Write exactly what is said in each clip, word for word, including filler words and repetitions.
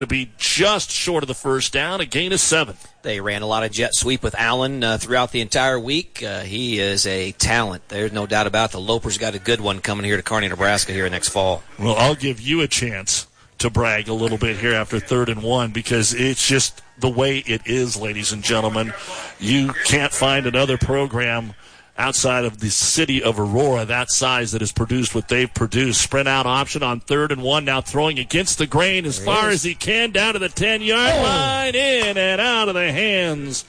to be just short of the first down, a gain of seven. They ran a lot of jet sweep with Allen uh, throughout the entire week. Uh, he is a talent. There's no doubt about it. The Lopers got a good one coming here to Kearney, Nebraska here next fall. Well, I'll give you a chance to brag a little bit here after third and one, because it's just the way it is, ladies and gentlemen. You can't find another program outside of the city of Aurora that size that has produced what they've produced. Sprint out option on third and one, now throwing against the grain as far as he can down to the ten-yard oh. line, in and out of the hands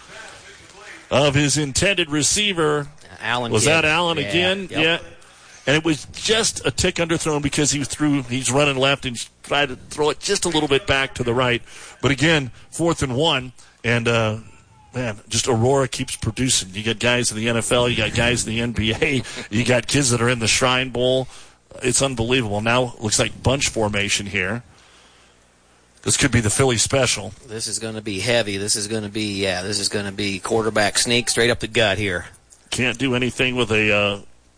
of his intended receiver. Allen was kid. that Allen yeah. again? Yep. Yeah. And it was just a tick underthrown because he threw, he's running left and tried to throw it just a little bit back to the right. But again, fourth and one, and uh, man, just Aurora keeps producing. You got guys in the N F L, you got guys in the N B A, you got kids that are in the Shrine Bowl. It's unbelievable. Now it looks like bunch formation here. This could be the Philly special. This is going to be heavy. This is going to be, yeah, this is going to be quarterback sneak straight up the gut here. Can't do anything with a, uh,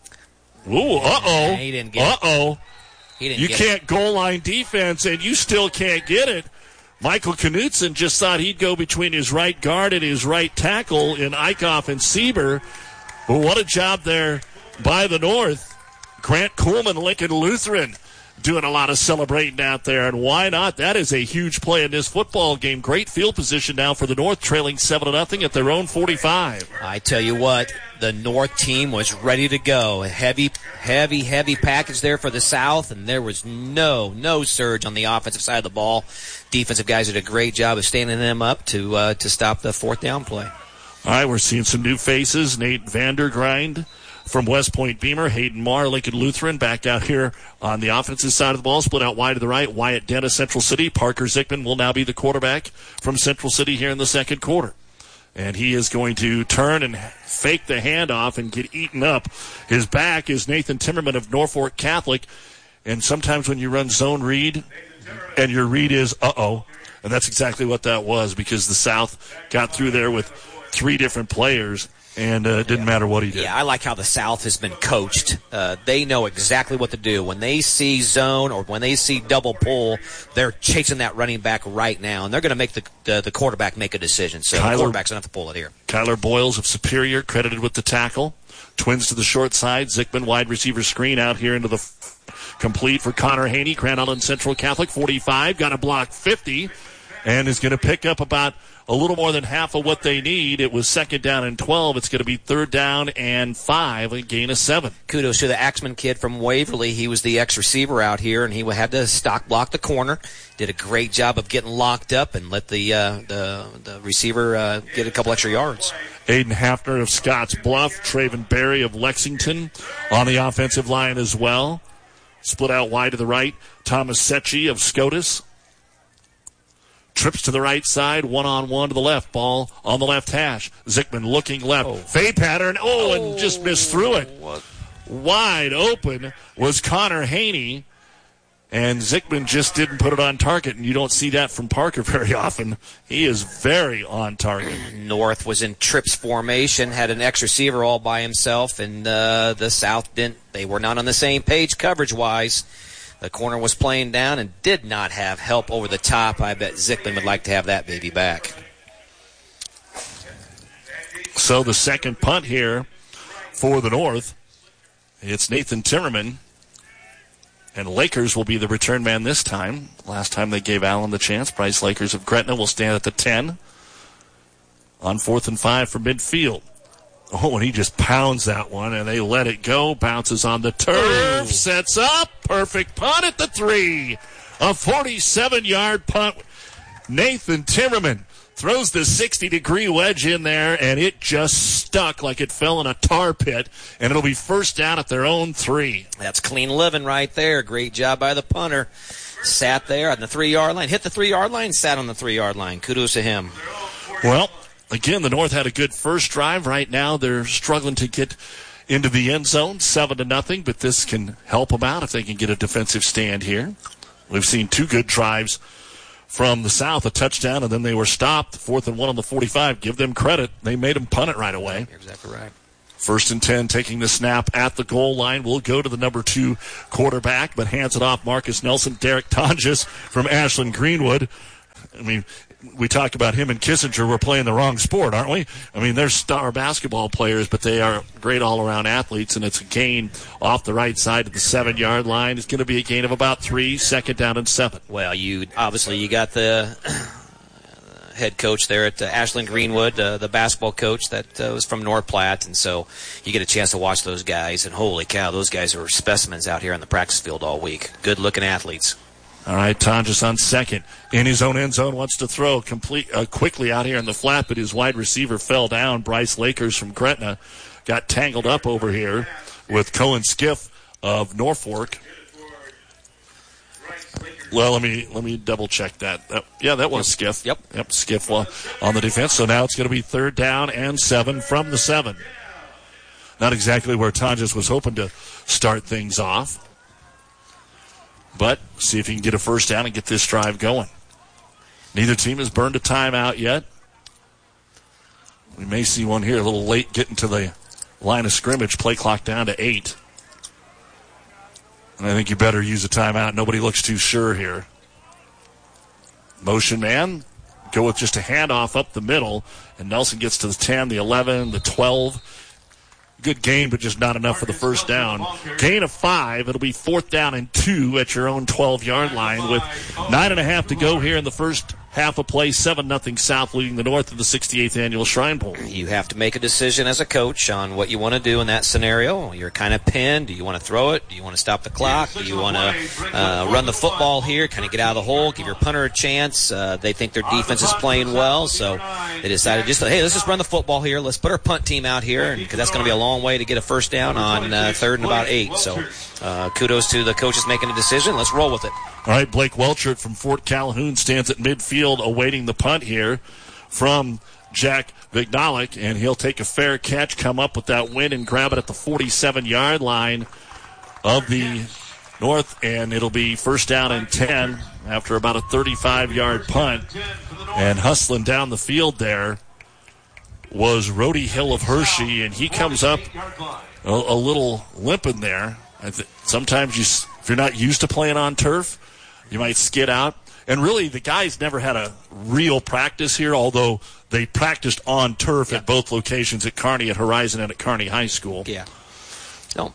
ooh, uh-oh. Yeah, he didn't get uh-oh. it. He didn't you get can't it. goal line defense, and you still can't get it. Michael Knutson just thought he'd go between his right guard and his right tackle in Eichhoff and Sieber. But what a job there by the North. Grant Coolman, Lincoln Lutheran, doing a lot of celebrating out there. And why not? That is a huge play in this football game. Great field position now for the North, trailing seven to nothing at their own forty-five. I tell you what, the North team was ready to go. A heavy, heavy, heavy package there for the South, and there was no, no surge on the offensive side of the ball. Defensive guys did a great job of standing them up to uh, to stop the fourth down play. All right, we're seeing some new faces. Nate Vandergrind from West Point Beamer, Hayden Marr, Lincoln Lutheran, back out here on the offensive side of the ball, split out wide to the right. Wyatt Dennis, Central City. Parker Zickman will now be the quarterback from Central City here in the second quarter. And he is going to turn and fake the handoff and get eaten up. His back is Nathan Timmerman of Norfolk Catholic. And sometimes when you run zone read and your read is uh-oh, and that's exactly what that was, because the South got through there with three different players, and uh, it didn't matter what he did. Yeah, I like how the South has been coached. Uh, they know exactly what to do. When they see zone or when they see double pull, they're chasing that running back right now, and they're going to make the, the the quarterback make a decision. So Kyler, the quarterback's going to have to pull it here. Kyler Boyles of Superior, credited with the tackle. Twins to the short side. Zickman, wide receiver screen out here into the f- complete for Connor Haney. Grand Island Central Catholic, forty-five. Got a block fifty, and is going to pick up about a little more than half of what they need. It was second down and twelve. It's going to be third down and five, a gain of seven. Kudos to the Axman kid from Waverly. He was the X receiver out here, and he had to stock block the corner. Did a great job of getting locked up and let the uh, the, the receiver uh, get a couple extra yards. Aiden Hafner of Scotts Bluff, Traven Berry of Lexington on the offensive line as well. Split out wide to the right. Thomas Secchi of Scotus. Trips to the right side, one-on-one to the left. Ball on the left hash. Zickman looking left. Oh. Fade pattern. Oh, oh, and just missed through it. What? Wide open was Connor Haney, and Zickman just didn't put it on target, and you don't see that from Parker very often. He is very on target. North was in trips formation, had an X receiver all by himself, and uh, the South didn't. They were not on the same page coverage-wise. The corner was playing down and did not have help over the top. I bet Zickman would like to have that baby back. So the second punt here for the North. It's Nathan Timmerman. And Lakers will be the return man this time. Last time they gave Allen the chance. Bryce Lakers of Gretna will stand at the ten. On fourth and five for midfield. Oh, and he just pounds that one, and they let it go. Bounces on the turf, oh. Sets up, perfect punt at the three. A forty-seven-yard punt. Nathan Timmerman throws the sixty-degree wedge in there, and it just stuck like it fell in a tar pit, and it'll be first down at their own three. That's clean living right there. Great job by the punter. Sat there on the three-yard line, hit the three-yard line, sat on the three-yard line. Kudos to him. Well, again, the North had a good first drive. Right now, they're struggling to get into the end zone, seven to nothing. But this can help them out if they can get a defensive stand here. We've seen two good drives from the South, a touchdown, and then they were stopped. Fourth and one on the forty-five. Give them credit; they made them punt it right away. You're exactly right. First and ten, taking the snap at the goal line. Will go to the number two quarterback, but hands it off. Marcus Nelson, Derek Tonjes from Ashland Greenwood. I mean, we talk about him and Kissinger. We're playing the wrong sport, aren't we? I mean, they're star basketball players, but they are great all-around athletes, and it's a gain off the right side of the seven-yard line. It's going to be a gain of about three, second down and seven. Well, you obviously you got the head coach there at uh, Ashland Greenwood, uh, the basketball coach that uh, was from North Platte, and so you get a chance to watch those guys, and holy cow, those guys are specimens out here on the practice field all week. Good-looking athletes. All right, Tonjes on second. In his own end zone, wants to throw complete uh, quickly out here in the flat, but his wide receiver fell down. Bryce Lakers from Gretna got tangled up over here with Cohen Skiff of Norfolk. Well, let me let me double check that. Uh, yeah, that was Skiff. Yep. Yep, Skiff uh, on the defense. So now it's going to be third down and seven from the seven. Not exactly where Tonjes was hoping to start things off. But see if he can get a first down and get this drive going. Neither team has burned a timeout yet. We may see one here a little late getting to the line of scrimmage. Play clock down to eight. And I think you better use a timeout. Nobody looks too sure here. Motion man. Go with just a handoff up the middle. And Nelson gets to the ten, the eleven, the twelve. Good gain, but just not enough for the first down. Gain of five. It'll be fourth down and two at your own twelve-yard line with nine and a half to go here in the first half of play. seven nothing South leading the North of the sixty-eighth Annual Shrine Bowl. You have to make a decision as a coach on what you want to do in that scenario. You're kind of pinned. Do you want to throw it? Do you want to stop the clock? Do you want to uh, run the football here, kind of get out of the hole, give your punter a chance? Uh, they think their defense is playing well, so they decided just, hey, let's just run the football here. Let's put our punt team out here, because that's going to be a long way to get a first down on uh, third and about eight. So uh, kudos to the coaches making a decision. Let's roll with it. All right, Blake Welchert from Fort Calhoun stands at midfield awaiting the punt here from Jack Vignalik, and he'll take a fair catch, come up with that win, and grab it at the forty-seven-yard line of the North, and it'll be first down and ten after about a thirty-five-yard punt. And hustling down the field was Rhodey Hill of Hershey, and he comes up a, a little limping there. I th- sometimes you, if you're not used to playing on turf, you might skid out. And really, the guys never had a real practice here, although they practiced on turf yeah. at both locations, at Kearney, at Horizon, and at Kearney High School. Yeah. No.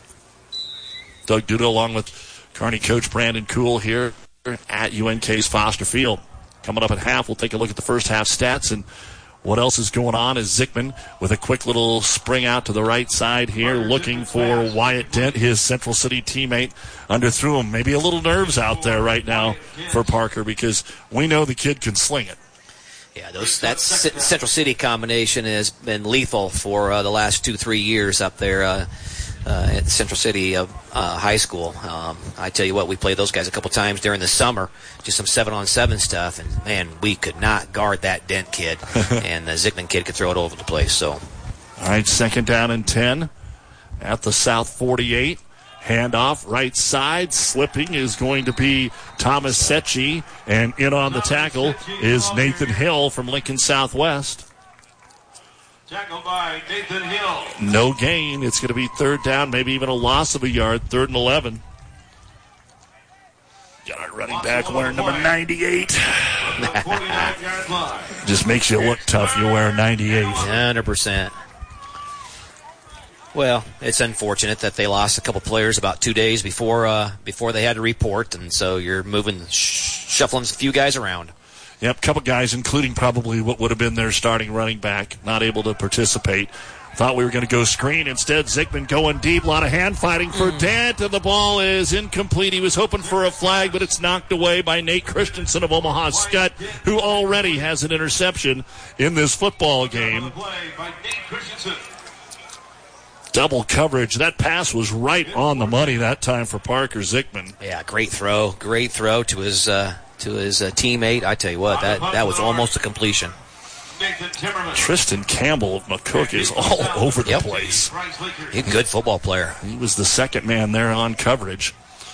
Doug Duda along with Kearney coach Brandon Kuhl here at U N K's Foster Field. Coming up at half, we'll take a look at the first half stats and what else is going on is Zickman with a quick little spring out to the right side here, looking for Wyatt Dent, his Central City teammate, underthrew him. Maybe a little nerves out there right now for Parker, because we know the kid can sling it. Yeah, those that C- Central City combination has been lethal for uh, the last two, three years up there uh, uh, at Central City uh, uh, High School. Um, I tell you what, we played those guys a couple times during the summer, just some seven-on-seven stuff, and, man, we could not guard that Dent kid, and the Zickman kid could throw it all over the place. So, all right, second down and ten at the South forty-eight. Handoff, right side, slipping is going to be Thomas Secchi, and in on the tackle is Nathan Hill from Lincoln Southwest. Tackled by Nathan Hill. No gain. It's going to be third down, maybe even a loss of a yard, third and eleven. Got our running back wearing number ninety-eight. Just makes you look tough. You wear ninety-eight. one hundred percent. Well, it's unfortunate that they lost a couple players about two days before uh, before they had to report, and so you're moving, sh- shuffling a few guys around. Yep, a couple guys, including probably what would have been their starting running back, not able to participate. Thought we were going to go screen. Instead, Zickman going deep. A lot of hand fighting for Dent, and the ball is incomplete. He was hoping for a flag, but it's knocked away by Nate Christensen of Omaha Skutt, who already has an interception in this football game. Double coverage. That pass was right on the money that time for Parker Zickman. Yeah, great throw. Great throw to his uh, to his uh, teammate. I tell you what, that, that was almost a completion. Tristan Campbell of McCook is all over the yep. place. He's a good football player. He was the second man there on coverage.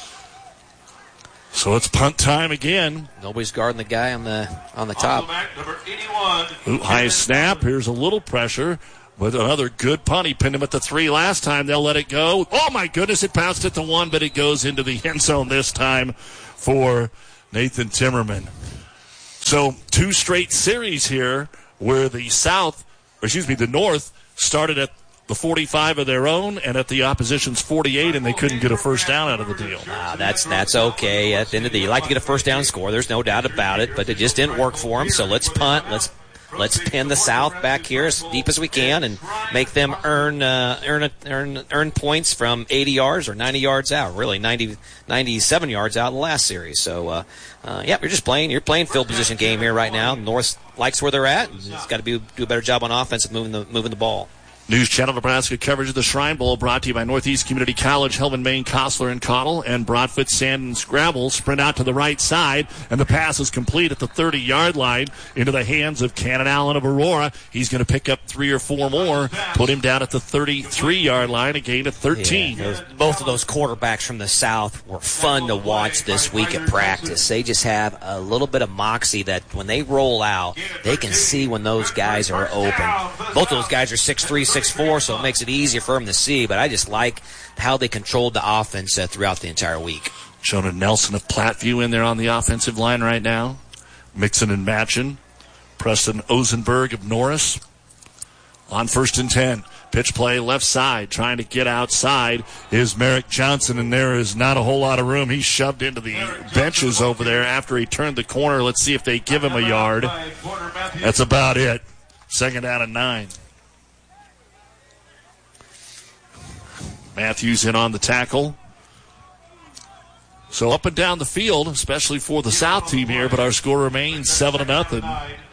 So it's punt time again. Nobody's guarding the guy on the on the top. Ooh, high snap. Here's a little pressure. With another good punt. He pinned him at the three last time. They'll let it go. Oh, my goodness. It bounced at the one, but it goes into the end zone this time for Nathan Timmerman. So two straight series here where the South, or excuse me, the North started at the forty-five of their own and at the opposition's forty-eight, and they couldn't get a first down out of the deal. Nah, that's that's okay. At the end of the day, you like to get a first down score. There's no doubt about it, but it just didn't work for them. So let's punt. Let's let's pin the South back here as deep as we can and make them earn uh, earn earn earn points from eighty yards or ninety yards out. Really, ninety, ninety-seven yards out in the last series. So, uh, uh, yeah, you're just playing. You're playing field position game here right now. North likes where they're at. It's got to be do a better job on offense of moving the moving the ball. News Channel Nebraska coverage of the Shrine Bowl brought to you by Northeast Community College, Hellman, Maine, Kostler, and Cottle, and Broadfoot Sand and Scrabble. Sprint out to the right side, and the pass is complete at the thirty-yard line into the hands of Cannon Allen of Aurora. He's going to pick up three or four more, put him down at the thirty-three-yard line, a gain of thirteen. Yeah, those, both of those quarterbacks from the South were fun to watch this week at practice. They just have a little bit of moxie that when they roll out, they can see when those guys are open. Both of those guys are six three, six four, so it makes it easier for them to see, but I just like how they controlled the offense uh, throughout the entire week. Jonah Nelson of Platteview in there on the offensive line right now. Mixing and matching. Preston Ozenberg of Norris on first and ten. Pitch play left side, trying to get outside is Merrick Johnson, and there is not a whole lot of room. He's shoved into the benches over there after he turned the corner. Let's see if they give him a yard. That's about it. Second down and nine. Matthews in on the tackle. So up and down the field, especially for the South team here, but our score remains seven to nothing.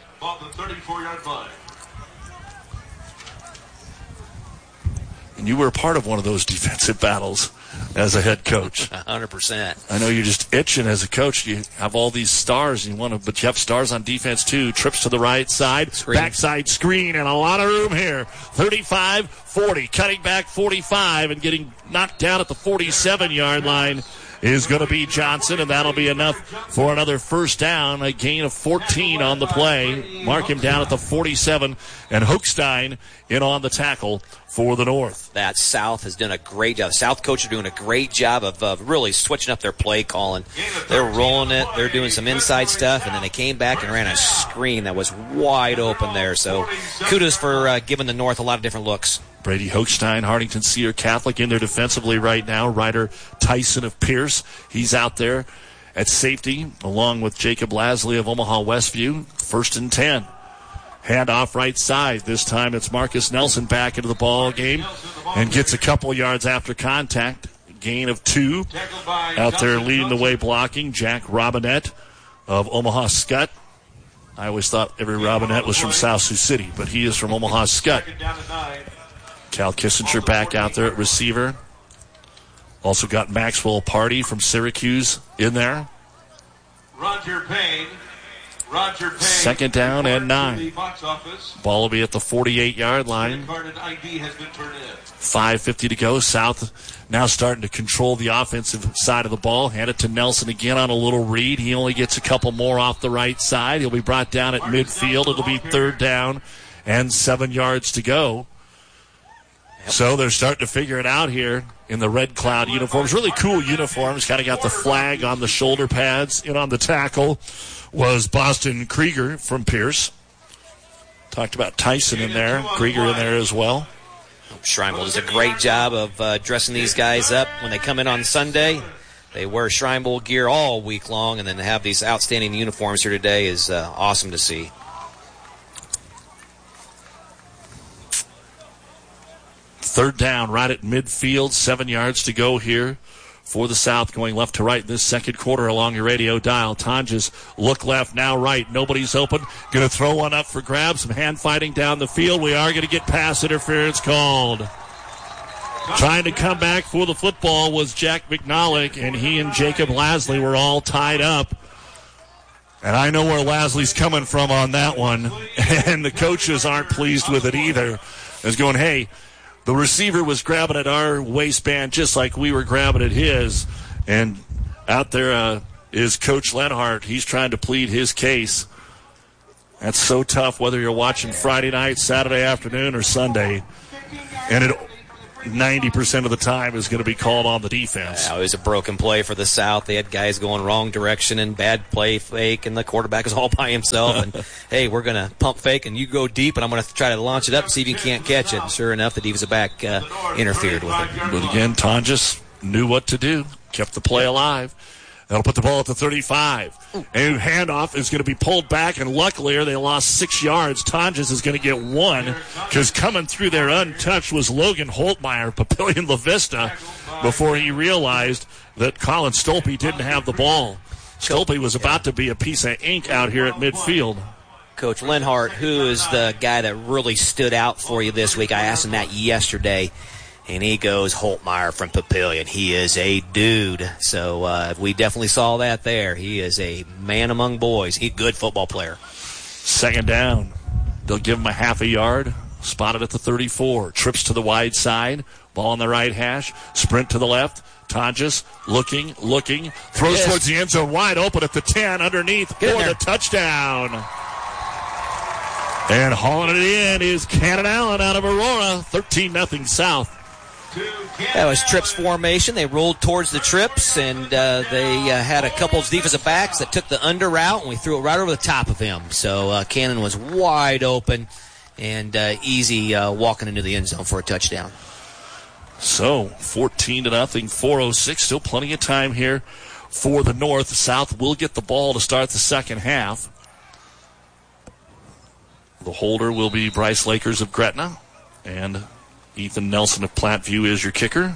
And you were a part of one of those defensive battles as a head coach. one hundred percent. I know you're just itching as a coach. You have all these stars, and you want to, but you have stars on defense too. Trips to the right side, screen. Backside screen, and a lot of room here. thirty-five forty, cutting back forty-five and getting knocked down at the forty-seven-yard line is going to be Johnson, and that'll be enough for another first down, a gain of fourteen on the play. Mark him down at the forty-seven, and Hochstein in on the tackle for the North. That South has done a great job. South coach are doing a great job of uh, really switching up their play calling. They're rolling it. They're doing some inside stuff, and then they came back and ran a screen that was wide open there. So kudos for uh, giving the North a lot of different looks. Brady Hochstein, Hartington Cedar Catholic in there defensively right now. Ryder Tyson of Pierce, he's out there at safety along with Jacob Lasley of Omaha Westview. First and ten. Hand off right side. This time it's Marcus Nelson back into the ball game and gets a couple yards after contact. Gain of two. Out there leading the way blocking, Jack Robinette of Omaha Skutt. I always thought every Robinette was from South Sioux City, but he is from Omaha Skutt. Cal Kissinger back out there at receiver. Also got Maxwell Party from Syracuse in there. Roger Payne. Roger Payne. Second down and nine. Ball will be at the forty-eight-yard line. five fifty to go. South now starting to control the offensive side of the ball. Hand it to Nelson again on a little read. He only gets a couple more off the right side. He'll be brought down at midfield. It'll be third down and seven yards to go. So they're starting to figure it out here in the Red Cloud uniforms. Really cool uniforms. Kind of got the flag on the shoulder pads. In on the tackle was Boston Krieger from Pierce. Talked about Tyson in there. Krieger in there as well. Shrine Bowl does a great job of uh, dressing these guys up when they come in on Sunday. They wear Shrine Bowl gear all week long, and then to have these outstanding uniforms here today is uh, awesome to see. Third down right at midfield, seven yards to go here for the South, going left to right in this second quarter along your radio dial. Tonjes look left, now right. Nobody's open. Going to throw one up for grabs. Some hand fighting down the field. We are going to get pass interference called. Trying to come back for the football was Jack McNollick, and he and Jacob Lasley were all tied up. And I know where Lasley's coming from on that one, and the coaches aren't pleased with it either. It's going, hey, the receiver was grabbing at our waistband just like we were grabbing at his. And out there uh, is Coach Lenhart. He's trying to plead his case. That's so tough whether you're watching Friday night, Saturday afternoon, or Sunday. And it ninety percent of the time is going to be called on the defense. Uh, it was a broken play for the South. They had guys going wrong direction and bad play fake, and the quarterback was all by himself. And, hey, we're going to pump fake, and you go deep, and I'm going to try to launch it up and see if you can't catch it. And sure enough, the defensive back uh, interfered with it. But again, Tonjes knew what to do, kept the play alive. That'll put the ball at the thirty-five. And handoff is going to be pulled back, and luckily they lost six yards. Tonjes is going to get one because coming through there untouched was Logan Holtmeyer, Papillion La Vista, before he realized that Colin Stolpe didn't have the ball. Stolpe was about to be a piece of ink out here at midfield. Coach Lenhart, who is the guy that really stood out for you this week? I asked him that yesterday. And he goes, Holtmeyer from Papillion. He is a dude. So uh, we definitely saw that there. He is a man among boys. He's a good football player. Second down. They'll give him a half a yard. Spotted at the thirty-four. Trips to the wide side. Ball on the right hash. Sprint to the left. Tonjes looking, looking. Throws yes. towards the end zone. Wide open at the ten. Underneath for the touchdown. And hauling it in is Cannon Allen out of Aurora. thirteen nothing South. That was trips formation. They rolled towards the trips, and uh, they uh, had a couple of defensive backs that took the under route, and we threw it right over the top of him. So uh, Cannon was wide open and uh, easy uh, walking into the end zone for a touchdown. So fourteen to nothing, four oh six. Still plenty of time here for the North. South will get the ball to start the second half. The holder will be Bryce Lakers of Gretna, and Ethan Nelson of Platteview is your kicker.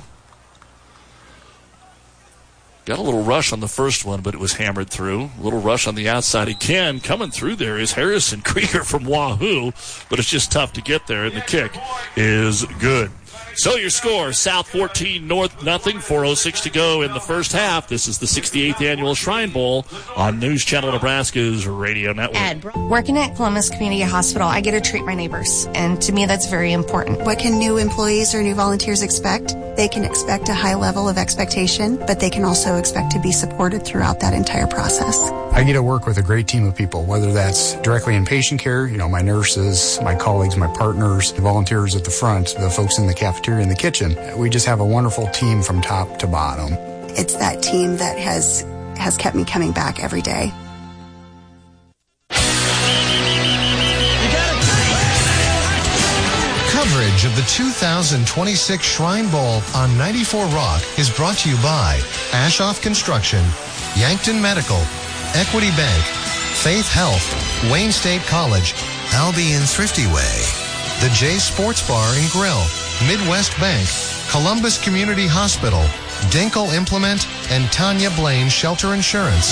Got a little rush on the first one, but it was hammered through. A little rush on the outside again. Coming through there is Harrison Krieger from Wahoo, but it's just tough to get there, and the kick is good. So your score, South fourteen, North nothing, four oh six to go in the first half. This is the sixty-eighth Annual Shrine Bowl on News Channel Nebraska's Radio Network. Ed, working at Columbus Community Hospital, I get to treat my neighbors, and to me that's very important. What can new employees or new volunteers expect? They can expect a high level of expectation, but they can also expect to be supported throughout that entire process. I get to work with a great team of people, whether that's directly in patient care, you know, my nurses, my colleagues, my partners, the volunteers at the front, the folks in the cafeteria, in the kitchen. We just have a wonderful team from top to bottom. It's that team that has has kept me coming back every day. Coverage of the two thousand twenty-six Shrine Bowl on ninety-four Rock is brought to you by Ashoff Construction, Yankton Medical, Equity Bank, Faith Health, Wayne State College, Albion Thrifty Way, the Jay's Sports Bar and Grill, Midwest Bank, Columbus Community Hospital, Dinkle Implement, and Tanya Blaine Shelter Insurance.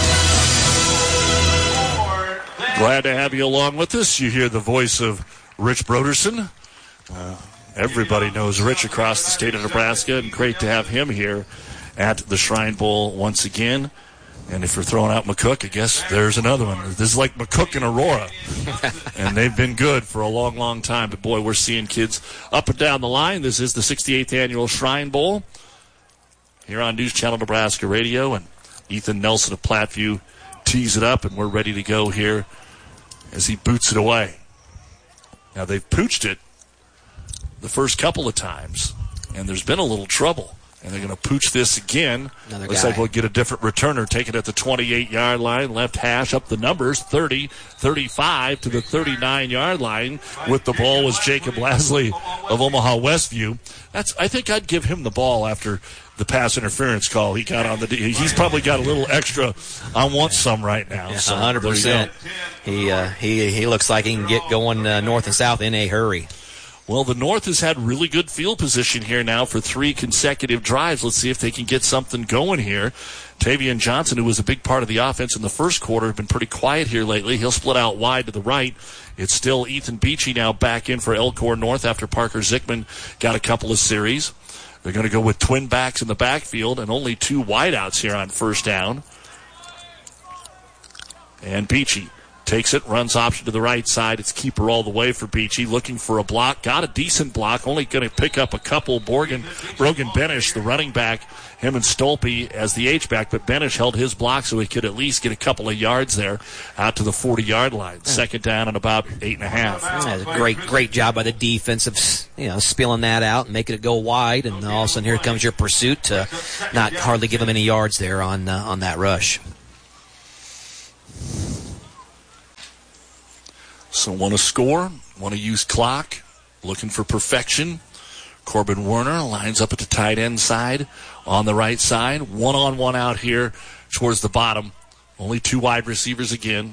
Glad to have you along with us. You hear the voice of Rich Broderson. Uh, everybody knows Rich across the state of Nebraska, and great to have him here at the Shrine Bowl once again. And if you're throwing out McCook, I guess there's another one. This is like McCook and Aurora. And they've been good for a long, long time. But, boy, we're seeing kids up and down the line. This is the sixty-eighth Annual Shrine Bowl here on News Channel Nebraska Radio. And Ethan Nelson of Platteview tees it up, and we're ready to go here as he boots it away. Now, they've pooched it the first couple of times, and there's been a little trouble. And they're going to pooch this again. Another Looks guy. like we'll get a different returner. Take it at the twenty-eight-yard line. Left hash up the numbers. thirty, thirty-five to the thirty-nine-yard line. With the ball was Jacob Lasley of Omaha Westview. That's. I think I'd give him the ball after the pass interference call he got on the. He's probably got a little extra. I want some right now. Yeah, so one hundred percent. He, uh, he, he looks like he can get going uh, north and south in a hurry. Well, the North has had really good field position here now for three consecutive drives. Let's see if they can get something going here. Tavian Johnson, who was a big part of the offense in the first quarter, has been pretty quiet here lately. He'll split out wide to the right. It's still Ethan Beachy now back in for Elkhorn North after Parker Zickman got a couple of series. They're going to go with twin backs in the backfield and only two wideouts here on first down. And Beachy Takes it, runs option to the right side. It's keeper all the way for Beachy. Looking for a block. Got a decent block. Only going to pick up a couple. Borgen, Brogan Benish, the running back, him and Stolpe as the H-back, but Benish held his block so he could at least get a couple of yards there out to the forty-yard line. Second down and about eight and a half. Yeah, great, great job by the defense of, you know, spilling that out and making it go wide, and all of a sudden here comes your pursuit to not hardly give them any yards there on uh, on that rush. So want to score, want to use clock, looking for perfection. Corbin Werner lines up at the tight end side on the right side. One-on-one out here towards the bottom. Only two wide receivers again.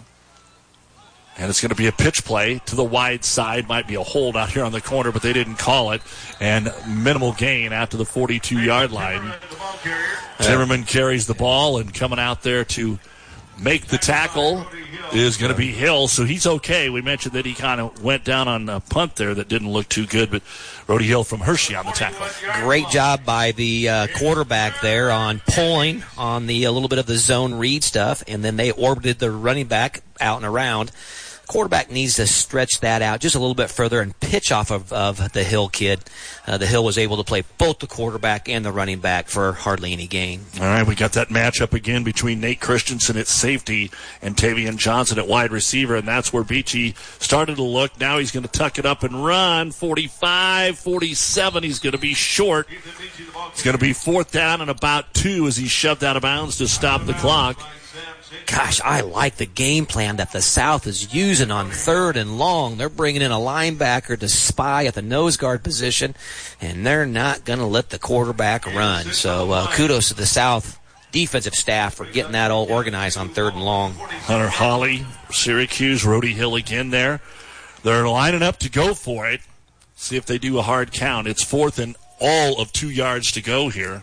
And it's going to be a pitch play to the wide side. Might be a hold out here on the corner, but they didn't call it. And minimal gain out to the forty-two-yard line. Zimmerman carries the ball, and coming out there to make the tackle is going to be Hill, so he's okay. We mentioned that he kind of went down on a punt there that didn't look too good, but Rhodey Hill from Hershey on the tackle. Great job by the uh, quarterback there on pulling on the a little bit of the zone read stuff, and then they orbited the running back out and around. Quarterback needs to stretch that out just a little bit further and pitch off of, of the Hill kid. Uh, the Hill was able to play both the quarterback and the running back for hardly any gain. All right, we got that matchup again between Nate Christensen at safety and Tavian Johnson at wide receiver, and that's where Beachy started to look. Now he's going to tuck it up and run. forty-five, forty-seven, he's going to be short. It's going to be fourth down and about two as he's shoved out of bounds to stop the clock. Gosh, I like the game plan that the South is using on third and long. They're bringing in a linebacker to spy at the nose guard position, and they're not going to let the quarterback run. So uh, kudos to the South defensive staff for getting that all organized on third and long. Hunter Hawley, Syracuse, Rhodey Hill again there. They're lining up to go for it. See if they do a hard count. It's fourth and all of two yards to go here.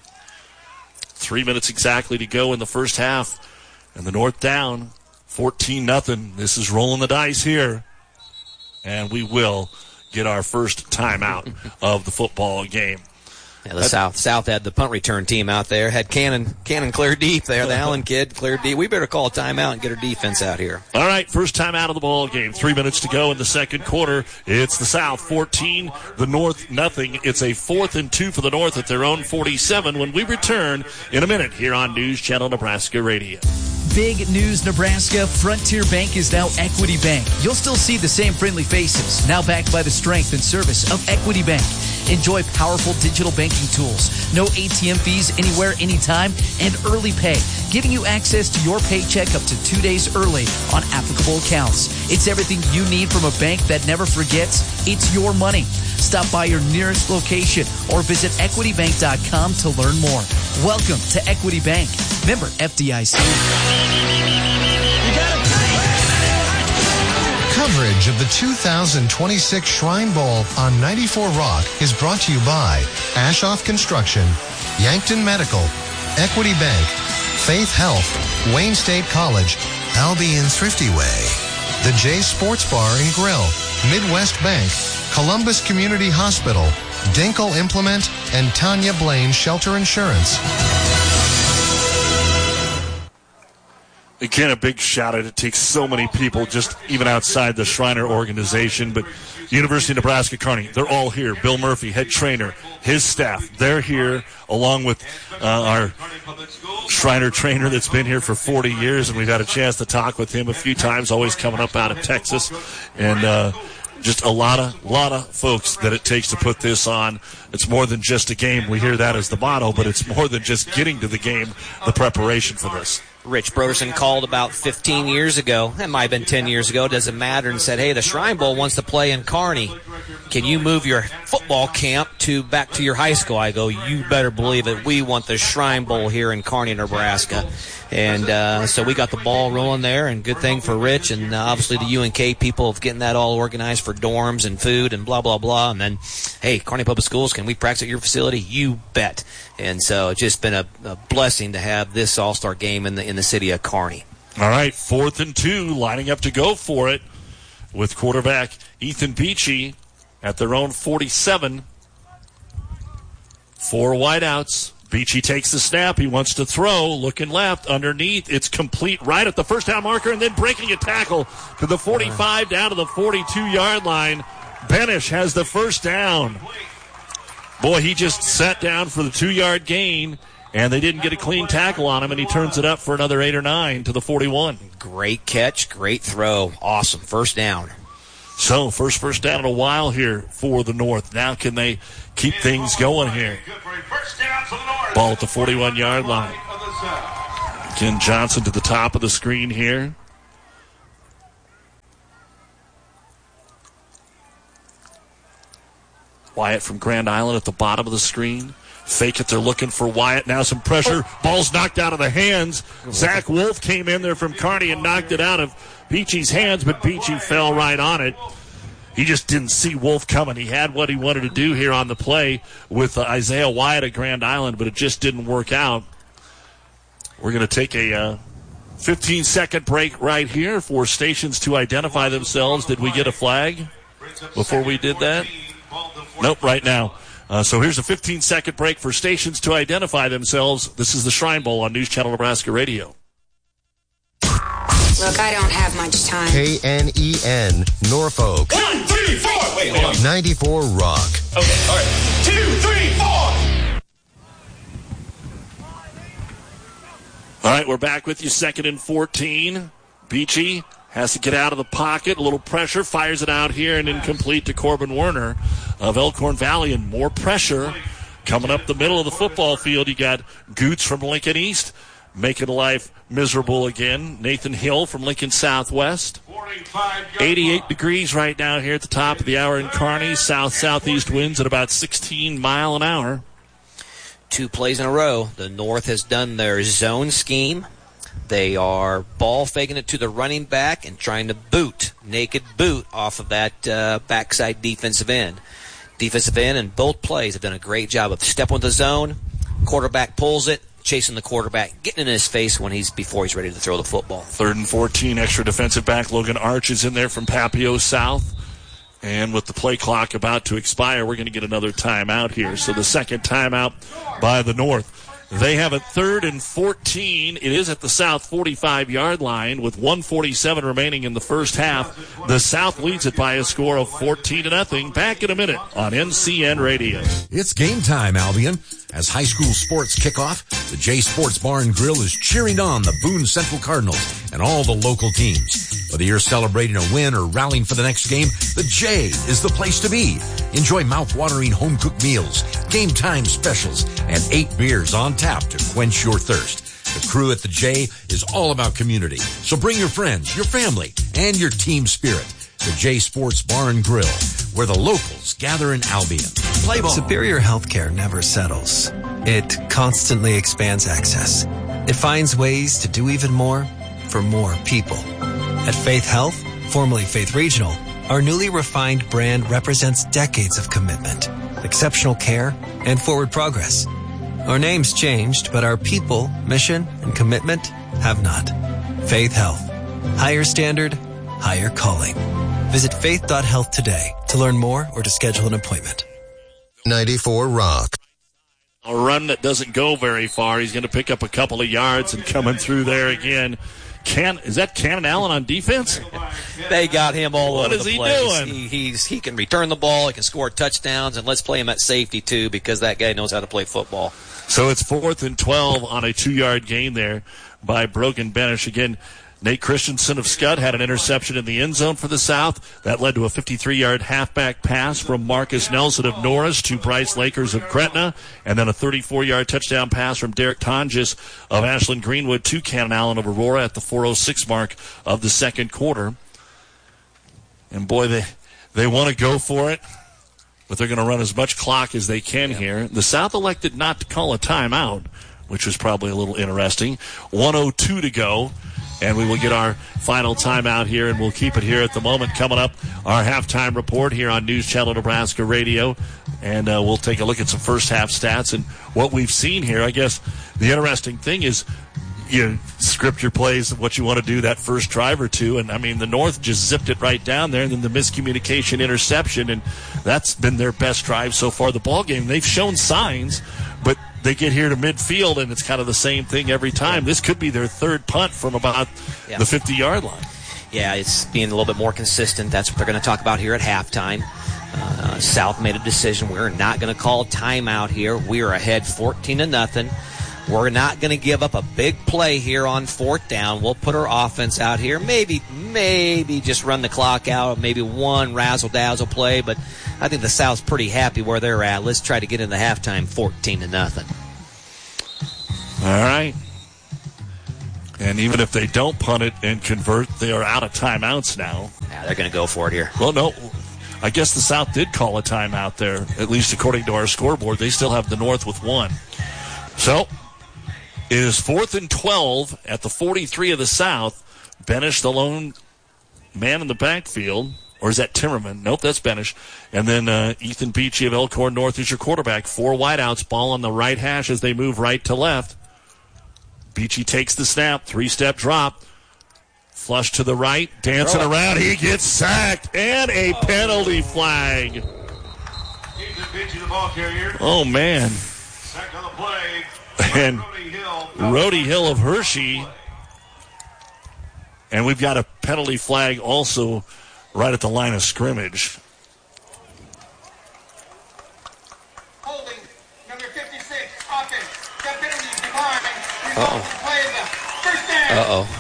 Three minutes exactly to go in the first half. And the North down, fourteen nothing. This is rolling the dice here. And we will get our first timeout of the football game. Yeah, the South South had the punt return team out there. Had Cannon Cannon clear deep there. The Allen kid cleared deep. We better call a timeout and get our defense out here. All right, first time out of the ball game. Three minutes to go in the second quarter. It's the South fourteen, the North nothing. It's a fourth and two for the North at their own forty-seven when we return in a minute here on News Channel Nebraska Radio. Big news, Nebraska. Frontier Bank is now Equity Bank. You'll still see the same friendly faces, now backed by the strength and service of Equity Bank. Enjoy powerful digital banking tools, no A T M fees anywhere, anytime, and early pay, giving you access to your paycheck up to two days early on applicable accounts. It's everything you need from a bank that never forgets. It's your money. Stop by your nearest location or visit equity bank dot com to learn more. Welcome to Equity Bank. Member F D I C. Coverage of the two thousand twenty-six Shrine Bowl on ninety-four Rock is brought to you by Ashoff Construction, Yankton Medical, Equity Bank, Faith Health, Wayne State College, Albion Thrifty Way, the J Sports Bar and Grill, Midwest Bank, Columbus Community Hospital, Dinkle Implement, and Tanya Blaine Shelter Insurance. Again, a big shout out. It takes so many people just even outside the Shriner organization. But University of Nebraska Kearney, they're all here. Bill Murphy, head trainer, his staff, they're here along with uh, our Shriner trainer that's been here for forty years. And we've had a chance to talk with him a few times, always coming up out of Texas. And uh, just a lot of, lot of folks that it takes to put this on. It's more than just a game. We hear that as the motto, but it's more than just getting to the game, the preparation for this. Rich Broderson called about fifteen years ago, it might have been ten years ago, doesn't matter, and said, hey, the Shrine Bowl wants to play in Kearney. Can you move your football camp to back to your high school? I go, you better believe it. We want the Shrine Bowl here in Kearney, Nebraska. And uh, so we got the ball rolling there, and good thing for Rich and uh, obviously the U N K people of getting that all organized for dorms and food and blah, blah, blah. And then, hey, Kearney Public Schools, can we practice at your facility? You bet. And so it's just been a, a blessing to have this all-star game in the in the city of Kearney. All right, fourth and two, lining up to go for it with quarterback Ethan Beachy at their own forty-seven. Four wideouts. Beachy takes the snap. He wants to throw. Looking left. Underneath. It's complete right at the first down marker and then breaking a tackle to the forty-five down to the forty-two-yard line. Benish has the first down. Boy, he just sat down for the two-yard gain, and they didn't get a clean tackle on him, and he turns it up for another eight or nine to the forty-one. Great catch. Great throw. Awesome. First down. So, first first down in a while here for the North. Now can they keep things going here? Ball at the forty-one-yard line. Ken Johnson to the top of the screen here. Wyatt from Grand Island at the bottom of the screen. Fake it, they're looking for Wyatt. Now some pressure. Ball's knocked out of the hands. Zach Wolf came in there from Kearney and knocked it out of Beachy's hands, but Beachy fell right on it. He just didn't see Wolf coming. He had what he wanted to do here on the play with uh, Isaiah Wyatt at Grand Island, but it just didn't work out. We're going to take a uh, fifteen-second break right here for stations to identify themselves. Did we get a flag before we did that? Nope, right now. Uh, so here's a fifteen-second break for stations to identify themselves. This is the Shrine Bowl on News Channel Nebraska Radio. Look, I don't have much time. K N E N, Norfolk. One, three, four. Wait, hold on. ninety-four Rock. Okay, all right. Two, three, four. All right, we're back with you. Second and fourteen. Beachy has to get out of the pocket. A little pressure. Fires it out here and incomplete to Corbin Werner of Elkhorn Valley. And more pressure coming up the middle of the football field. You got Goots from Lincoln East making life miserable again. Nathan Hill from Lincoln Southwest. eighty-eight degrees right now here at the top of the hour in Kearney. South-southeast winds at about sixteen mile an hour. Two plays in a row. The North has done their zone scheme. They are ball faking it to the running back and trying to boot, naked boot off of that uh, backside defensive end. Defensive end and both plays have done a great job of stepping with the zone. Quarterback pulls it, chasing the quarterback, getting in his face when he's before he's ready to throw the football. Third and fourteen, extra defensive back Logan Arch is in there from Papio South. And with the play clock about to expire, we're going to get another timeout here. So the second timeout by the North. They have a third and fourteen. It is at the South forty-five-yard line with one forty-seven remaining in the first half. The South leads it by a score of fourteen to nothing. Back in a minute on N C N Radio. It's game time, Albion. As high school sports kick off, the J Sports Bar and Grill is cheering on the Boone Central Cardinals and all the local teams. Whether you're celebrating a win or rallying for the next game, the J is the place to be. Enjoy mouth-watering home-cooked meals, game-time specials, and eight beers on tap to quench your thirst. The crew at the J is all about community, so bring your friends, your family, and your team spirit. The J Sports Bar and Grill, where the locals gather in Albion. Play ball. Superior Healthcare never settles. It constantly expands access. It finds ways to do even more for more people. At Faith Health, formerly Faith Regional, our newly refined brand represents decades of commitment, exceptional care, and forward progress. Our name's changed, but our people, mission, and commitment have not. Faith Health. Higher standard, higher calling. Visit faith dot health today to learn more or to schedule an appointment. ninety-four Rock. A run that doesn't go very far. He's going to pick up a couple of yards and coming through there again. Can is that Cannon Allen on defense? They got him all what over is the he place. doing? He, he's he can return the ball. He can score touchdowns, and let's play him at safety too because that guy knows how to play football. So it's fourth and twelve on a two-yard gain there by Brogan Benish. Again, Nate Christensen of Scud had an interception in the end zone for the South. That led to a fifty-three-yard halfback pass from Marcus Nelson of Norris to Bryce Lakers of Gretna, and then a thirty-four-yard touchdown pass from Derek Tonjes of Ashland Greenwood to Cannon Allen of Aurora at the four oh six mark of the second quarter. And boy, they they want to go for it, but they're going to run as much clock as they can here. The South elected not to call a timeout, which was probably a little interesting. one oh two to go. And we will get our final timeout here, and we'll keep it here at the moment. Coming up, our halftime report here on News Channel Nebraska Radio. And uh, we'll take a look at some first half stats and what we've seen here. I guess the interesting thing is you script your plays, what you want to do that first drive or two. And, I mean, the North just zipped it right down there, and then the miscommunication interception, and that's been their best drive so far the ball game. They've shown signs, but they get here to midfield, and it's kind of the same thing every time. This could be their third punt from about yeah. the fifty-yard line. Yeah, it's being a little bit more consistent. That's what they're going to talk about here at halftime. Uh, South made a decision. We're not going to call timeout here. We are ahead fourteen to nothing. We're not going to give up a big play here on fourth down. We'll put our offense out here. Maybe, maybe just run the clock out. Maybe one razzle-dazzle play. But I think the South's pretty happy where they're at. Let's try to get into halftime fourteen to nothing. All right. And even if they don't punt it and convert, they are out of timeouts now. Yeah, they're going to go for it here. Well, no. I guess the South did call a timeout there, at least according to our scoreboard. They still have the North with one. So it is fourth and twelve at the forty-three of the South. Benish, the lone man in the backfield. Or is that Timmerman? Nope, that's Benish. And then uh, Ethan Beachy of Elkhorn North is your quarterback. Four wideouts, ball on the right hash as they move right to left. Beachy takes the snap, three-step drop. Flush to the right, dancing Throw it. around. He gets sacked, and a penalty flag. Ethan Beachy, the ball carrier. Oh, man. Sacked on the play. And Rhodey Hill. Rhodey Hill of Hershey. And we've got a penalty flag also right at the line of scrimmage. Holding, number fifty-six, offense. Got penalty declined. Uh-oh. Play the first down. Uh-oh.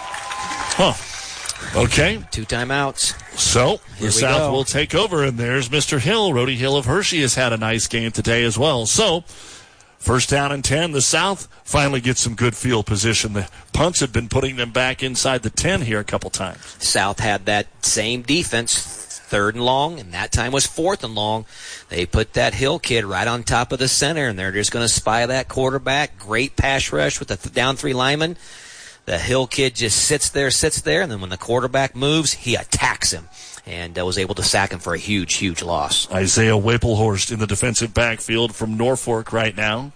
Huh. Okay. Two timeouts. So Here the we South go. will take over, and there's Mister Hill. Rhodey Hill of Hershey has had a nice game today as well. So first down and ten. The South finally gets some good field position. The punts had been putting them back inside the ten here a couple times. South had that same defense, third and long, and that time was fourth and long. They put that Hill kid right on top of the center, and they're just going to spy that quarterback. Great pass rush with the th- down three linemen. The Hill kid just sits there, sits there, and then when the quarterback moves, he attacks him and uh, was able to sack him for a huge, huge loss. Isaiah Wapelhorst in the defensive backfield from Norfolk right now.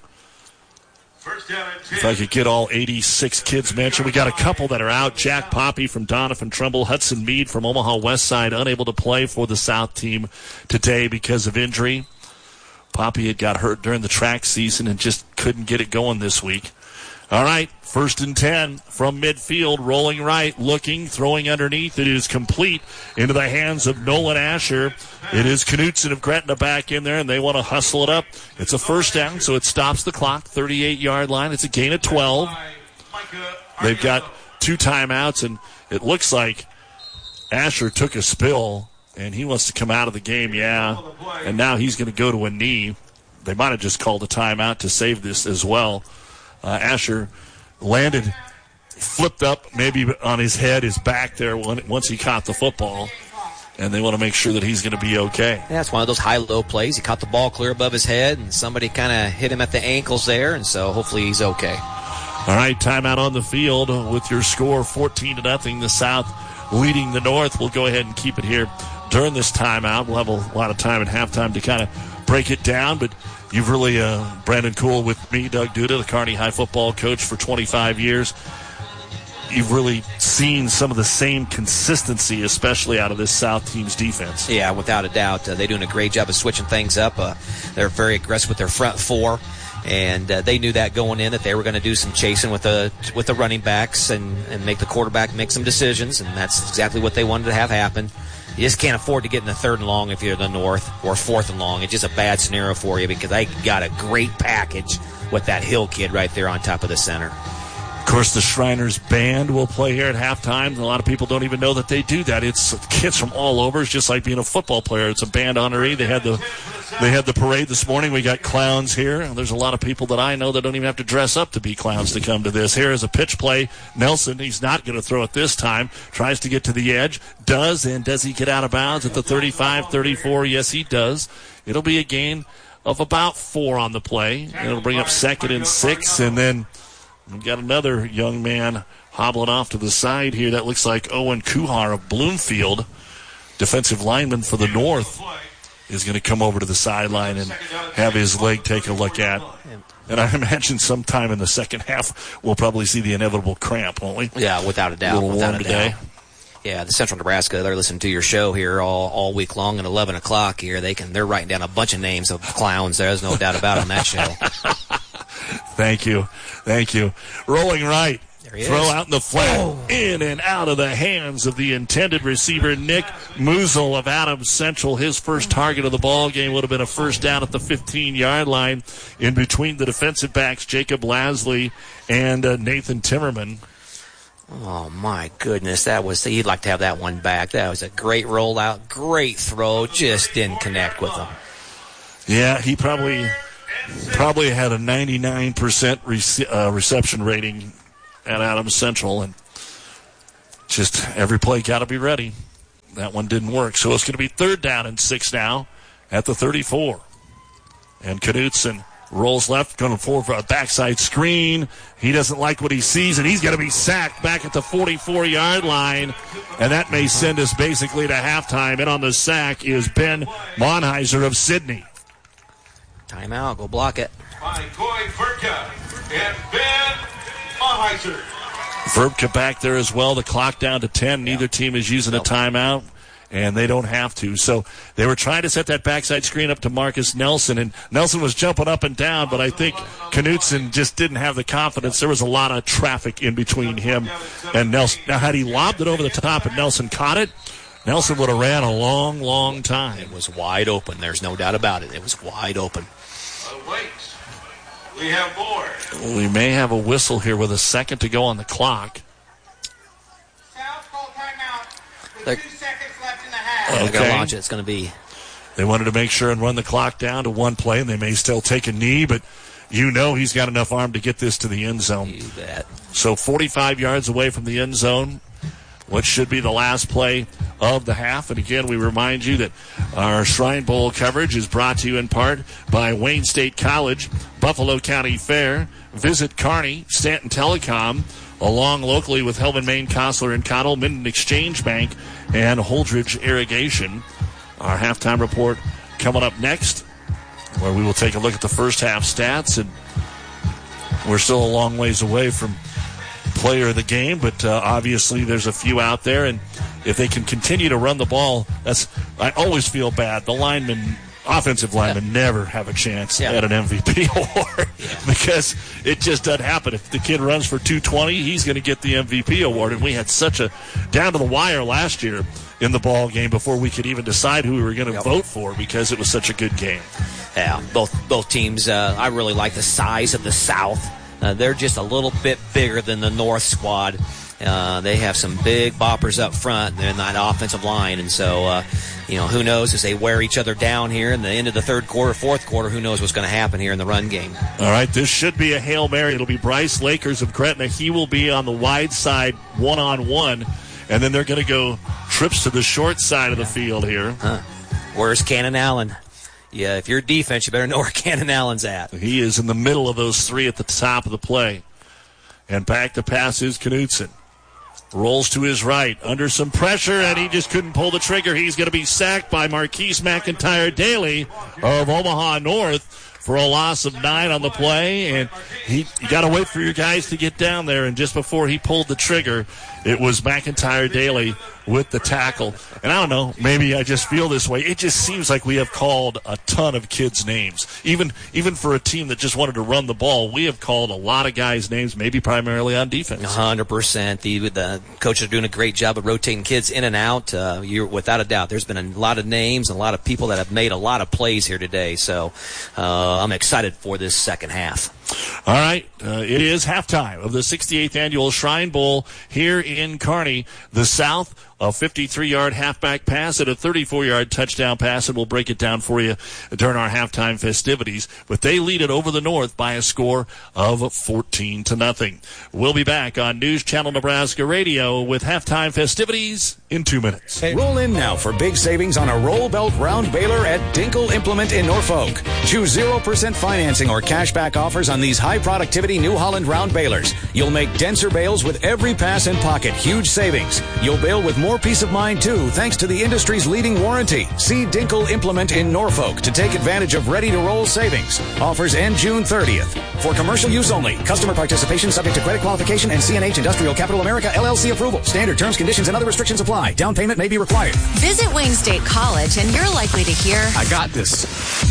First down and ten. If I could get all eighty-six kids mentioned. We got a couple that are out. Jack Poppy from Donovan Trumbull. Hudson Mead from Omaha West Side, unable to play for the South team today because of injury. Poppy had got hurt during the track season and just couldn't get it going this week. All right, first and ten from midfield, rolling right, looking, throwing underneath. It is complete into the hands of Nolan Asher. It is Knutson of Gretna back in there, and they want to hustle it up. It's a first down, so it stops the clock, thirty-eight-yard line. It's a gain of twelve. They've got two timeouts, and it looks like Asher took a spill, and he wants to come out of the game, yeah. And now he's going to go to a knee. They might have just called a timeout to save this as well. Uh, Asher landed, flipped up maybe on his head, his back there when, once he caught the football, and they want to make sure that he's going to be okay. Yeah, it's one of those high-low plays. He caught the ball clear above his head, and somebody kind of hit him at the ankles there, and so hopefully he's okay. All right, timeout on the field with your score fourteen to nothing. The South leading the North. We'll go ahead and keep it here during this timeout. We'll have a lot of time at halftime to kind of break it down, but you've really, uh, Brandon Cool with me, Doug Duda, the Kearney High football coach for twenty-five years. You've really seen some of the same consistency, especially out of this South team's defense. Yeah, without a doubt. Uh, they're doing a great job of switching things up. Uh, they're very aggressive with their front four, and uh, they knew that going in, that they were going to do some chasing with the with the running backs and, and make the quarterback make some decisions, and that's exactly what they wanted to have happen. You just can't afford to get in the third and long if you're the North, or fourth and long. It's just a bad scenario for you because they got a great package with that Hill kid right there on top of the center. Of course, the Shriners Band will play here at halftime. A lot of people don't even know that they do that. It's kids from all over. It's just like being a football player. It's a band honoree. They had the they had the parade this morning. We got clowns here. There's a lot of people that I know that don't even have to dress up to be clowns to come to this. Here is a pitch play. Nelson, he's not going to throw it this time. Tries to get to the edge. Does, and does he get out of bounds at the thirty-five thirty-four? Yes, he does. It'll be a gain of about four on the play. It'll bring up second and six, and then we've got another young man hobbling off to the side here. That looks like Owen Kuhar of Bloomfield, defensive lineman for the North, is going to come over to the sideline and have his leg take a look at. And I imagine sometime in the second half we'll probably see the inevitable cramp, won't we? Yeah, without a doubt. A little without warm a today. doubt. Yeah, the Central Nebraska, they're listening to your show here all, all week long at eleven o'clock here. They can, they're writing down a bunch of names of clowns. There's no doubt about it on that show. Thank you. Thank you. Rolling right. Throw out in the flat, oh. in and out of the hands of the intended receiver, Nick Musil of Adams Central. His first target of the ball game would have been a first down at the fifteen-yard line in between the defensive backs, Jacob Lasley and uh, Nathan Timmerman. Oh, my goodness. That was, you'd like to have that one back. That was a great rollout, great throw, just didn't connect with him. Yeah, he probably probably had a ninety-nine percent rece- uh, reception rating at Adams Central, and just every play got to be ready. That one didn't work. So it's going to be third down and six now at the thirty-four. And Knutson rolls left, going for a backside screen. He doesn't like what he sees, and he's going to be sacked back at the forty-four-yard line, and that may send us basically to halftime. And on the sack is Ben Monheiser of Sydney. Timeout. Go block it. By Coy Furka and Ben Monheiser. Verbka back there as well. The clock down to ten. Neither team is using a timeout, and they don't have to. So they were trying to set that backside screen up to Marcus Nelson, and Nelson was jumping up and down, but I think Knutson just didn't have the confidence. There was a lot of traffic in between him and Nelson. Now, had he lobbed it over the top and Nelson caught it, Nelson would have ran a long, long time. It was wide open. There's no doubt about it. It was wide open. Wait. We have more. We may have a whistle here with a second to go on the clock. South call timeout with They're, two seconds left in the half. They're Okay. going to launch it. It's going to be. They wanted to make sure and run the clock down to one play, and they may still take a knee, but you know he's got enough arm to get this to the end zone. You bet. So forty-five yards away from the end zone, what should be the last play of the half. And again, we remind you that our Shrine Bowl coverage is brought to you in part by Wayne State College, Buffalo County Fair, Visit Kearney, Stanton Telecom, along locally with Hellman, Maine, Kostler and Cottle, Minden Exchange Bank, and Holdridge Irrigation. Our halftime report coming up next, where we will take a look at the first half stats, and we're still a long ways away from player of the game, but uh, obviously there's a few out there, and if they can continue to run the ball, that's I always feel bad. The linemen, offensive linemen, yeah. never have a chance yeah. at an M V P award yeah. because it just doesn't happen. If the kid runs for two twenty, he's going to get the M V P award, and we had such a down to the wire last year in the ball game before we could even decide who we were going to yep. vote for because it was such a good game. Yeah, both both teams. Uh, I really like the size of the South. Uh, they're just a little bit bigger than the North squad. Uh, they have some big boppers up front in that offensive line, and so uh, you know, who knows as they wear each other down here in the end of the third quarter, fourth quarter. Who knows what's going to happen here in the run game? All right, this should be a Hail Mary. It'll be Bryce Lakers of Gretna. He will be on the wide side, one on one, and then they're going to go trips to the short side of the field here. Huh. Where's Cannon Allen? Yeah, if you're defense, you better know where Cannon Allen's at. He is in the middle of those three at the top of the play. And back to pass is Knutson. Rolls to his right, under some pressure, and he just couldn't pull the trigger. He's going to be sacked by Marquise McIntyre Daly of Omaha North for a loss of nine on the play. And he, you got to wait for your guys to get down there. And just before he pulled the trigger, it was McIntyre Daly with the tackle. And I don't know, maybe I just feel this way. It just seems like we have called a ton of kids' names. Even even for a team that just wanted to run the ball, we have called a lot of guys' names, maybe primarily on defense. one hundred percent. The, the coaches are doing a great job of rotating kids in and out. Uh, you're, without a doubt, there's been a lot of names and a lot of people that have made a lot of plays here today. So uh, I'm excited for this second half. All right, uh, it is halftime of the sixty-eighth Annual Shrine Bowl here in Kearney. The South, a fifty-three-yard halfback pass and a thirty-four-yard touchdown pass, and we'll break it down for you during our halftime festivities. But they lead it over the North by a score of fourteen to nothing. We'll be back on News Channel Nebraska Radio with halftime festivities in two minutes. Hey, roll in now for big savings on a roll belt round baler at Dinkle Implement in Norfolk. Choose zero percent financing or cashback offers on these high productivity New Holland round balers. You'll make denser bales with every pass and pocket. Huge savings. You'll bale with more peace of mind too, thanks to the industry's leading warranty. See Dinkle Implement in Norfolk to take advantage of ready to roll savings. Offers end June thirtieth. For commercial use only. Customer participation subject to credit qualification and C N H Industrial Capital America L L C approval. Standard terms, conditions, and other restrictions apply. Down payment may be required. Visit Wayne State College and you're likely to hear, I got this.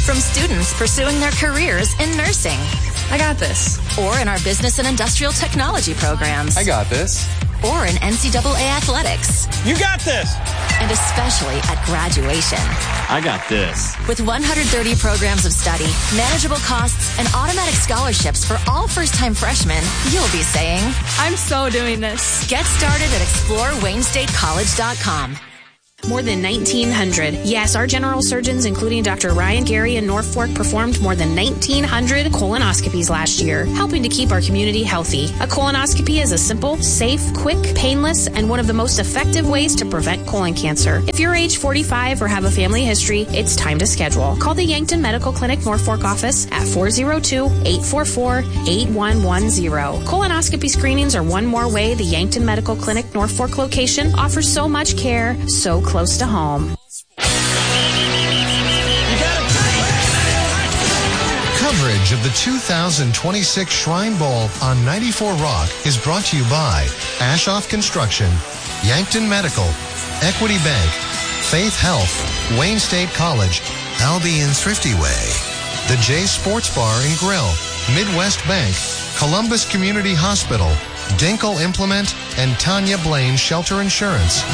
From students pursuing their careers in nursing. I got this. Or in our business and industrial technology programs. I got this. Or in N C double A athletics. You got this. And especially at graduation. I got this. With one hundred thirty programs of study, manageable costs, and automatic scholarships for all first-time freshmen, you'll be saying, I'm so doing this. Get started at explore wayne state college dot com. More than nineteen hundred. Yes, our general surgeons, including Doctor Ryan Gary in Norfolk, performed more than nineteen hundred colonoscopies last year, helping to keep our community healthy. A colonoscopy is a simple, safe, quick, painless, and one of the most effective ways to prevent colon cancer. If you're age forty-five or have a family history, it's time to schedule. Call the Yankton Medical Clinic Norfolk office at four oh two, eight four four, eight one one zero. Colonoscopy screenings are one more way the Yankton Medical Clinic Norfolk location offers so much care, so close to home. Coverage of the two thousand twenty-six Shrine Bowl on ninety-four Rock is brought to you by Ashoff Construction, Yankton Medical, Equity Bank, Faith Health, Wayne State College, Albion Thrifty Way, the J Sports Bar and Grill, Midwest Bank, Columbus Community Hospital, Dinkle Implement, and Tanya Blaine Shelter Insurance.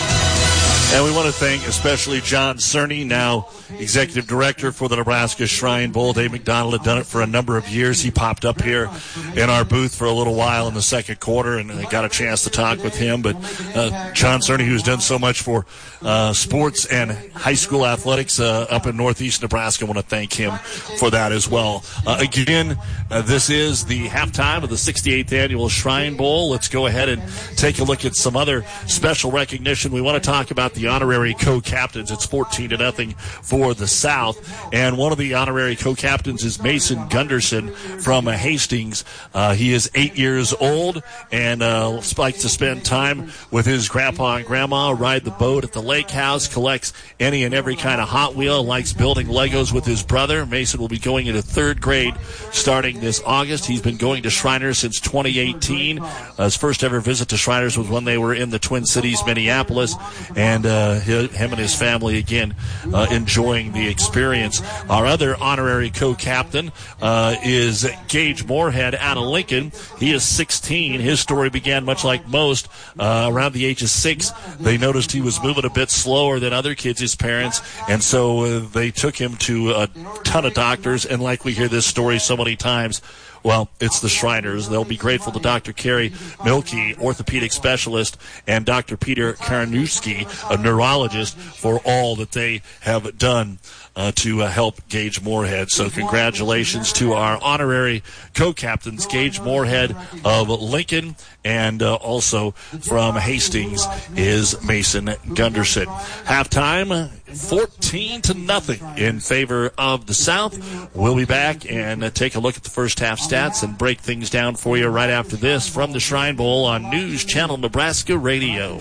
And we want to thank especially John Cerny, now Executive Director for the Nebraska Shrine Bowl. Dave McDonald had done it for a number of years. He popped up here in our booth for a little while in the second quarter, and I got a chance to talk with him. But uh, John Cerny, who's done so much for uh, sports and high school athletics uh, up in northeast Nebraska, I want to thank him for that as well. Uh, again, uh, this is the halftime of the sixty-eighth Annual Shrine Bowl. Let's go ahead and take a look at some other special recognition. We want to talk about the honorary co-captains. It's fourteen to nothing for the South, and one of the honorary co-captains is Mason Gunderson from uh, Hastings. Uh, he is eight years old and uh, likes to spend time with his grandpa and grandma, ride the boat at the lake house, collects any and every kind of Hot Wheel, likes building Legos with his brother. Mason will be going into third grade starting this August. He's been going to Shriners since twenty eighteen. Uh, his first ever visit to Shriners was when they were in the Twin Cities, Minneapolis, and uh, him and his family, again, uh, enjoying the experience. Our other honorary co-captain uh, is Gage Moorhead out of Lincoln. He is sixteen. His story began much like most. Uh, around the age of six, they noticed he was moving a bit slower than other kids, his parents, and so uh, they took him to a ton of doctors, and like we hear this story so many times, well, it's the Shriners. They'll be grateful to Doctor Carrie Milkey, orthopedic specialist, and Doctor Peter Karanowski, a neurologist, for all that they have done uh, to uh, help Gage Moorhead. So congratulations to our honorary co-captains, Gage Moorhead of Lincoln, and uh, also from Hastings is Mason Gunderson. Halftime, fourteen to nothing in favor of the South. We'll be back and uh, take a look at the first half stats and break things down for you right after this from the Shrine Bowl on News Channel Nebraska Radio.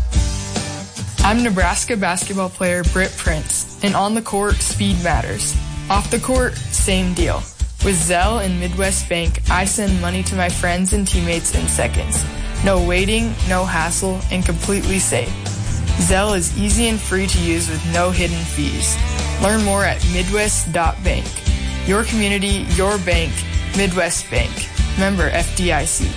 I'm Nebraska basketball player Britt Prince, and on the court, speed matters. Off the court, same deal. With Zelle and Midwest Bank, I send money to my friends and teammates in seconds. No waiting, no hassle, and completely safe. Zelle is easy and free to use with no hidden fees. Learn more at midwest dot bank. Your community, your bank, Midwest Bank. Member F D I C.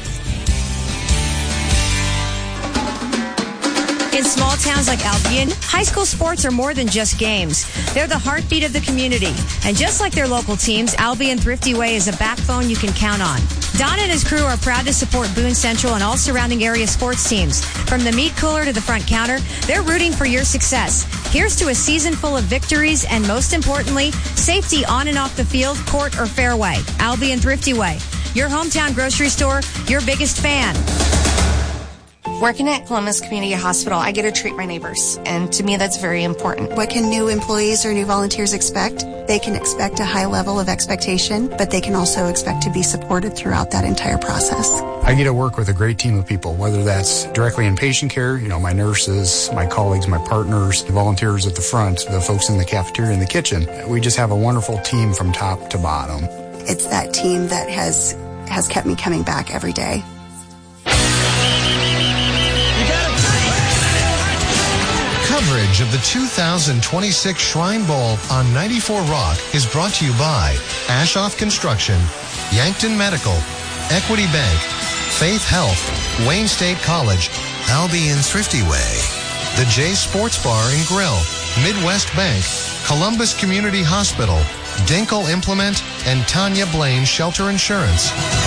In small towns like Albion, high school sports are more than just games. They're the heartbeat of the community. And just like their local teams, Albion Thrifty Way is a backbone you can count on. Don and his crew are proud to support Boone Central and all surrounding area sports teams. From the meat cooler to the front counter, they're rooting for your success. Here's to a season full of victories and, most importantly, safety on and off the field, court, or fairway. Albion Thrifty Way, your hometown grocery store, your biggest fan. Working at Columbus Community Hospital, I get to treat my neighbors, and to me that's very important. What can new employees or new volunteers expect? They can expect a high level of expectation, but they can also expect to be supported throughout that entire process. I get to work with a great team of people, whether that's directly in patient care, you know, my nurses, my colleagues, my partners, the volunteers at the front, the folks in the cafeteria and the kitchen. We just have a wonderful team from top to bottom. It's that team that has has kept me coming back every day. Coverage of the two thousand twenty-six Shrine Bowl on ninety-four Rock is brought to you by Ashoff Construction, Yankton Medical, Equity Bank, Faith Health, Wayne State College, Albion Thrifty Way, the Jay Sports Bar and Grill, Midwest Bank, Columbus Community Hospital, Dinkle Implement, and Tanya Blaine Shelter Insurance.